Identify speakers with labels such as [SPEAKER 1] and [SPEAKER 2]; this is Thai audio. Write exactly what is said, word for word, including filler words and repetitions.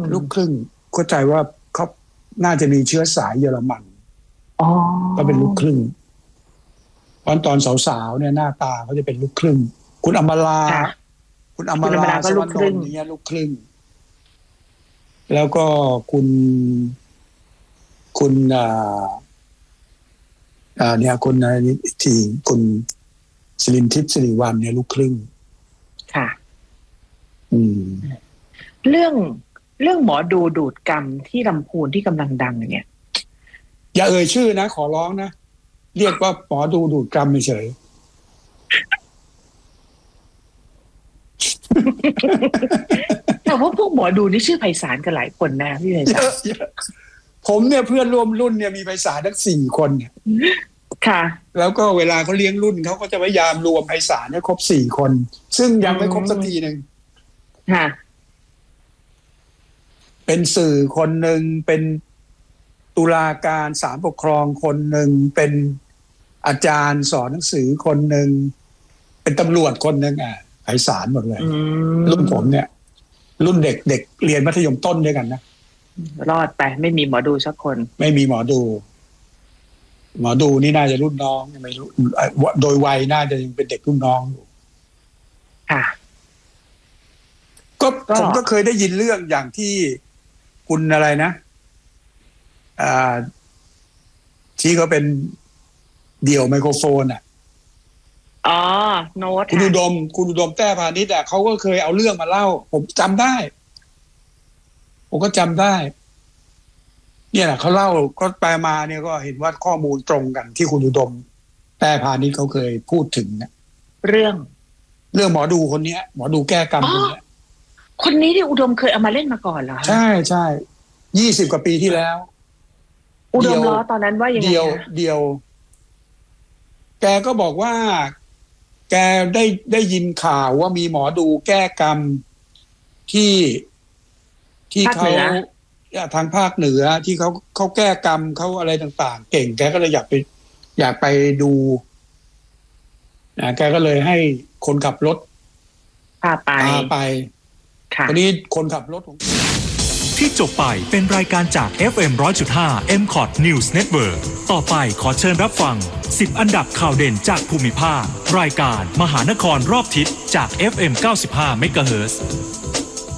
[SPEAKER 1] ลูกครึ่งเข้าใจว่าเขาน่าจะมีเชื้อสายเยอรมัน
[SPEAKER 2] อ๋อ
[SPEAKER 1] ก็เป็นลูกครึ่งตอนตอนสาวๆเนี่ยหน้าตาเขาจะเป็นลูกครึ่งคุณอมราคุณอมราสวรรณนนท์เนี่ยลูกครึ่งแล้วก็คุณคุณอ่าอ่าเนี่ยคุณอะไรที่คุณสิรินทิพย์สิริวัลย์เนี่ยลูกครึ่ง
[SPEAKER 2] ค่ะ
[SPEAKER 1] อืม
[SPEAKER 2] เรื่องเรื่องหมอดูดูดกรรมที่ลำพูนที่กำลังดังเนี่ย
[SPEAKER 1] อย่าเอ่ยชื่อนะขอร้องนะเรียกว่าหมอดูดูดกรรมเฉย
[SPEAKER 2] แต่ว่าพวกหมอดูนี่ชื่อไพศาลกันหลายคนนะพี่ไพศาล
[SPEAKER 1] ผมเนี่ยเพื่อนร่วมรุ่นเนี่ยมีไพศาลทั้งสี่คนเนี่ย
[SPEAKER 2] ค่ะ
[SPEAKER 1] แล้วก็เวลาเขาเลี้ยงรุ่นเขาก็จะพยายามรวมไพศาลให้ครบสี่คนซึ่งยังไม่ครบสักทีหนึ่ง
[SPEAKER 2] ค่ะ
[SPEAKER 1] เป็นสื่อคนหนึ่งเป็นตุลาการศาลปกครองคนหนึ่งเป็นอาจารย์สอนหนังสือคนหนึ่งเป็นตำรวจคนหนึ่งอ่ะไพศาลหมดเลยรุ่นผมเนี่ยรุ่นเด็กเด็กเรียนมัธยมต้นด้วยกันนะ
[SPEAKER 2] รอดไปไม่มีหมอดูสักคน
[SPEAKER 1] ไม่มีหมอดูหมอดูนี่น่าจะรุ่นน้องไม่รู้โดยวัยน่าจะยังเป็นเด็กรุ่นน้องอยู่
[SPEAKER 2] ค่ะ
[SPEAKER 1] ก็ผมก็เคยได้ยินเรื่องอย่างที่คุณอะไรนะอ่าที่เขาเป็นเดี่ยวไมโครโฟนอ่ะ
[SPEAKER 2] อ๋อโน้ต
[SPEAKER 1] คุณอุดมคุณอุดมแต้พานิชอ่ะเขาก็เคยเอาเรื่องมาเล่าผมจำได้ผมก็จำได้เนี่ยแหละเขาเล่าก็ไปมาเนี่ยก็เห็นว่าข้อมูลตรงกันที่คุณอุดมแต้พานิชเขาเคยพูดถึงเนี่ย
[SPEAKER 2] เรื่อง
[SPEAKER 1] เรื่องหมอดูคนนี้หมอดูแก้กรรมคนนี้
[SPEAKER 2] คนนี้ที่อุดมเคยเอามาเล่นมาก่อนเหรอ
[SPEAKER 1] ใช่ใช่ยี่สิบกว่าปีที่แล้ว
[SPEAKER 2] อุดมล้อตอนนั้นว่ายังไง
[SPEAKER 1] เดียวเดียวแกก็บอกว่าแกได้ได้ยินข่าวว่ามีหมอดูแก้กรรมที่ที่เขาทางภาคเหนือที่เขาเขาแก้กรรมเขาอะไรต่างๆเก่งแกก็เลยอยากไปอยากไปดูนะแกก็เลยให้คนขับรถ
[SPEAKER 2] พาไป
[SPEAKER 1] พาไปวันนี้คนขับรถของ
[SPEAKER 3] ที่จบไปเป็นรายการจาก เอฟ เอ็ม หนึ่งร้อยจุดห้า เอ็ม คอท News Network ต่อไปขอเชิญรับฟังสิบอันดับข่าวเด่นจากภูมิภาครายการมหานครรอบทิศจาก เอฟ เอ็ม เก้าสิบห้า เมกะเฮิรตซ์